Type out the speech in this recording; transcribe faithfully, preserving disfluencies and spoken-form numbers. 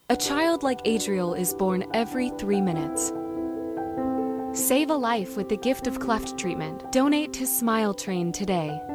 A child like Adriel is born every three minutes. Save a life with the gift of cleft treatment. Donate to Smile Train today.